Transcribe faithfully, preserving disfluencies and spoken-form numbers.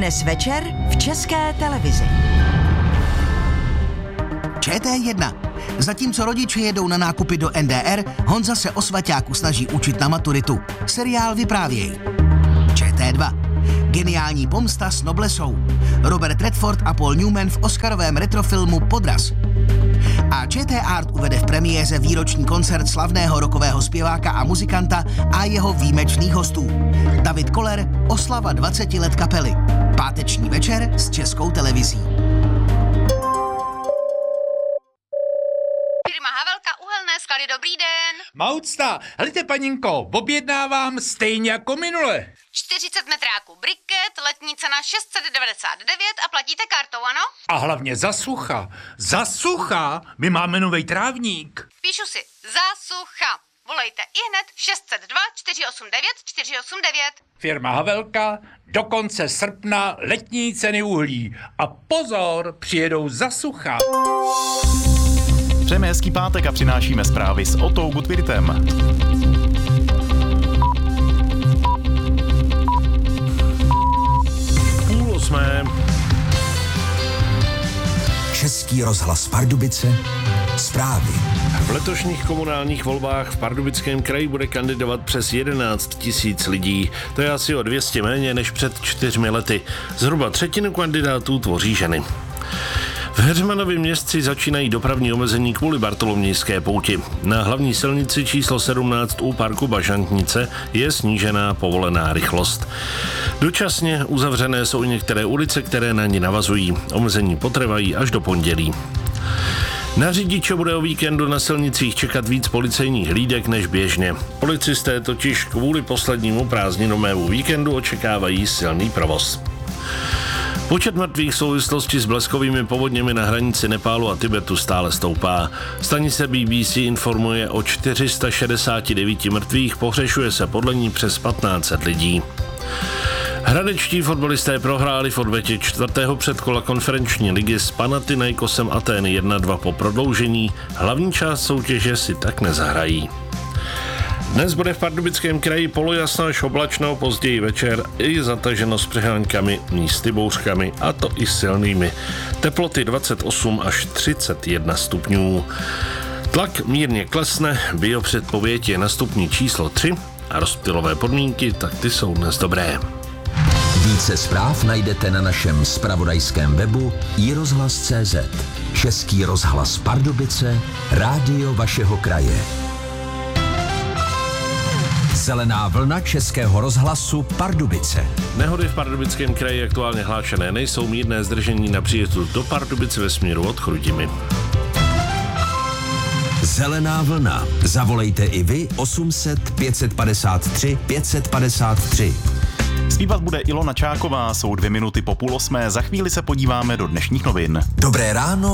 Dnes večer v České televizi. Č T jedna. Zatímco rodiče jedou na nákupy do N D R, Honza se o svaťáku snaží učit na maturitu. Seriál Vyprávěj. Č T dva. Geniální pomsta s noblesou. Robert Redford a Paul Newman v oscarovém retrofilmu Podraz. A Č T Art uvede v premiéře výroční koncert slavného rockového zpěváka a muzikanta a jeho výjimečných hostů. David Koller, oslava dvaceti let kapely. Páteční večer s Českou televizí. Firma Havelka, uhelné sklady, dobrý den. Maucta, helejte paninko, objednávám stejně jako minule. čtyřicet metráků briket, letní cena šest set devadesát devět a platíte kartou, ano? A hlavně za sucha. Za sucha, my máme novej trávník. Píšu si, za sucha. Volejte ihned šest set dva čtyři osm devět čtyři osm devět. Firma Havelka, do konce srpna letní ceny uhlí. A pozor, přijedou za sucha. Přejeme hezký pátek a přinášíme zprávy s Otou Gutwirtem. Půl osmé. Český rozhlas Pardubice. Zprávy. V letošních komunálních volbách v Pardubickém kraji bude kandidovat přes jedenáct tisíc lidí. To je asi o dvě stě méně než před čtyřmi lety. Zhruba třetinu kandidátů tvoří ženy. V Heřmanově městci začínají dopravní omezení kvůli Bartolomějské pouti. Na hlavní silnici číslo sedmnáct u parku Bažantnice je snížená povolená rychlost. Dočasně uzavřené jsou i některé ulice, které na ní navazují. Omezení potrvají až do pondělí. Na řidiče bude o víkendu na silnicích čekat víc policejních hlídek než běžně. Policisté totiž kvůli poslednímu prázdninovému víkendu očekávají silný provoz. Počet mrtvých v souvislosti s bleskovými povodněmi na hranici Nepálu a Tibetu stále stoupá. Stanice B B C informuje o čtyři sta šedesáti devíti mrtvých, pohřešuje se podle ní přes patnáct set lidí. Hradečtí fotbalisté prohráli v odvetě čtvrtého předkola konferenční ligy s Panathinaikosem Atény jedna dva po prodloužení. Hlavní část soutěže si tak nezahrají. Dnes bude v Pardubickém kraji polojasno až oblačno, později večer i zataženo s přehánkami, místy bouřkami, a to i silnými. Teploty dvacet osm až třicet jedna stupňů. Tlak mírně klesne, biopředpověď je na stupni číslo tři a rozptylové podmínky, tak ty jsou dnes dobré. Více zpráv najdete na našem zpravodajském webu i rozhlas tečka cé zet. Český rozhlas Pardubice, rádio vašeho kraje. Zelená vlna Českého rozhlasu Pardubice. Nehody v Pardubickém kraji aktuálně hlášené nejsou, mírné zdržení na příjezdu do Pardubice ve směru od Chrudimi. Zelená vlna. Zavolejte i vy osm set pět padesát tři pět padesát tři. Zpívat bude Ilona Čáková, jsou dvě minuty po půl osmé, za chvíli se podíváme do dnešních novin. Dobré ráno.